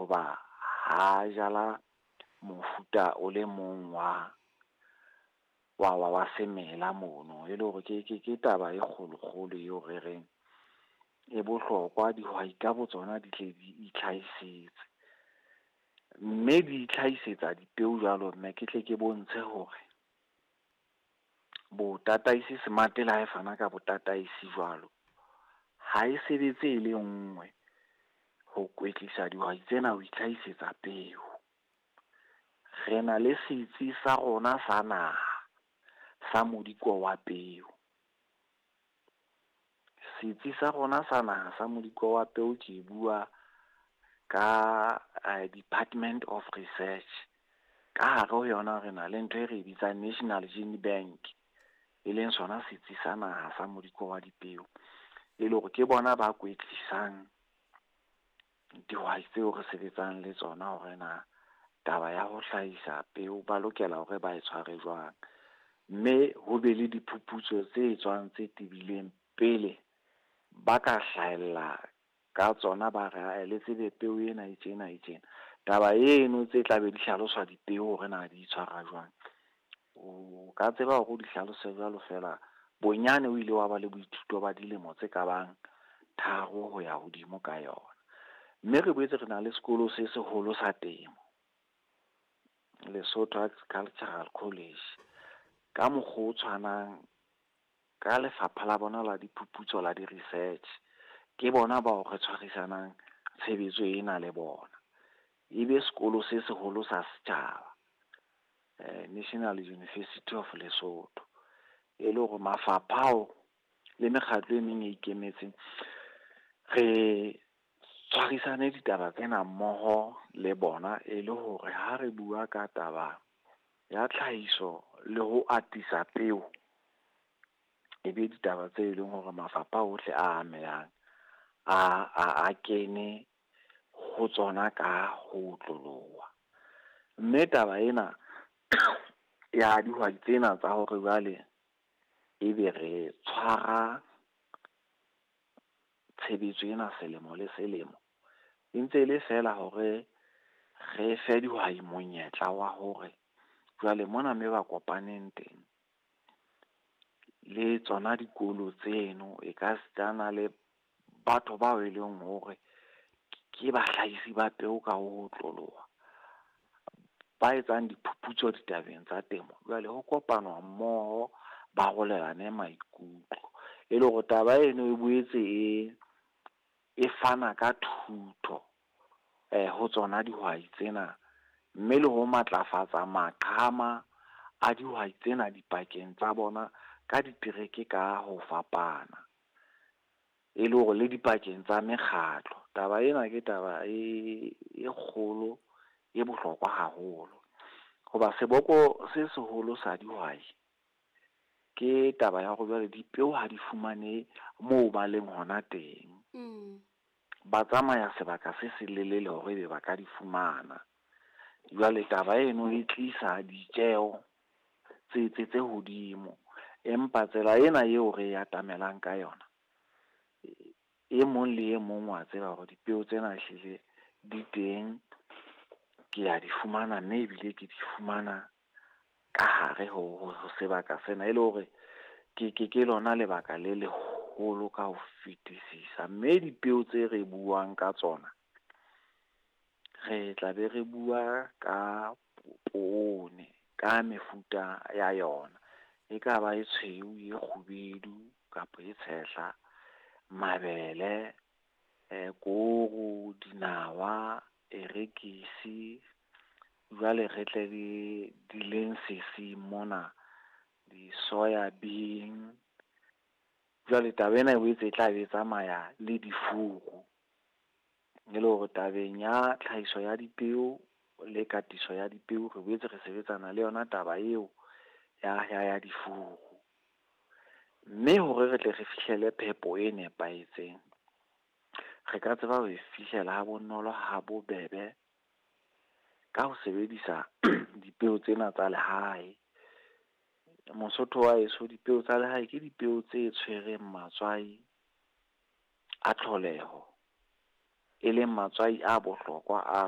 hoba ha jala mofuta o le mong wa semela mono, e le hore ke taba e kgolo eo re reng e bohlokwa dihwai ka botsona di tle di itlhahisetse. Mme di itlhahisetsa dipeo jwalo, mme ke tle ke bontshe hore botataisi smart le ha e fana ka botataisi jwalo, ha e sebetse e le nngwe ho kwetlisa dihwai tsena ho itlhahisetsa peo. Re na le setsi sa rona sa naha sa modiko wa peo. Setsi sa rona sa naha sa modiko wa peo ke bua ka Department of Research. Ka hare ho yona re na le ntho e re bitsang National Gene Bank, e leng sona setsi sa naha sa modiko wa dipeo, e le hore ke bona ba kwetlisang dihwai tseo re sebetsang le tsona hore na taba ya ho hlahisa peo ba lokela hore ba e tshware jwang. Mme ho be le diphuputso tse tswang tse tebileng pele ba ka hlahella ka tsona, ba re le tsebe peo ena e tjena. Taba eno tse tla be di hlaloswa dipeo hore na di tshwara jwang, o ka tseba hore o di hlalose jwalo fela bonyane o ile wa ba le boithuto ba dilemo tse ka bang 3 ho ya hodimo ka yona. Mme re boetse re na le sekolo se seholo sa temo, Lesotho Agricultural College, ka mokgwa o tshwanang ka lefapha la bona la diphuputso la di-research. Ke bona bao re tshwarisanang tshebetso ena le bona. Ebe sekolo se seholo sa setjhaba, National University of Lesotho, e le hore mafapha ao le mekgatlo e meng e ikemetseng re tshwarisane ditaba tsena mmoho le bona, e le hore ha re bua ka taba ya tlhahiso le ho atisa peo, e be ditaba tse leng hore mafapha ohle a amehang a kene ho tsona ka ho tloloha. Mme taba ena ya dihwai tsena tsa hore jwale ebe re tshwara tshebetso ena selemo le selemo, e ntse le fela hore re fe dihwai monyetla wa hore jwale mona me ba kopaneng teng le tsona dikolo tseno, e ka stana le batho bao e leng hore ke bahlahisi ba peo ka ho tloloha, ba etsang diphuputso ditabeng tsa temo. Jwale ho kopanwa mmoho, ba rolelane maikutlo, e le hore taba eno e boetse e fana ka thuto ho tsona dihwai tsena, mme le ho matlafatsa maqhama a dihwai tsena dipakeng tsa bona ka ditereke ka ho fapana, e le hore le dipakeng tsa mekgatlo. Taba ena ke taba e kgolo, e bohlokwa haholo, hoba seboko se seholo sa dihwai ke taba ya hore jwale dipeo ha di fumane moo ba leng hona teng. Ba tsamaya sebaka se selelele hore be ba ka di fumana. Jwale taba eno e tlisa ditjeo tse hodimo, empa tsela ena eo re atamelang ka yona, e mong le e mong wa tseba hore dipeo tsena hlile di teng, ke ya di fumana, mme ebile ke di fumana ka hare ho sebaka sena, e le hore ke lona lebaka le leholo ka ho fetisisa. Mme dipeo tse re buang ka tsona, re tla be re bua ka poone, ka mefuta ya yona, e ka ba e tshweu, e kgubedu kapa e tshehla, mabele, koro, dinawa, erekisi. Jwale re tle di leng sesing mona, di-soya bean. Jwale taba ena e boetse e tla be tsamaya le difuru, e le hore tabeng ya tlhahiso ya dipeo le katiso ya dipeo, re boetse re sebetsana le yona taba eo ya difuru. Mme hore re tle re fihlele phepo e nepahetseng, re ka tseba ho e fihlela ha bonolo, ha bobebe, ka ho sebedisa dipeo tsena tsa lehae. Mosotho wa eso, dipeo tsa lehae ke dipeo tse tshwereng matswai a tlholeho, e leng matswai a bohlokwa a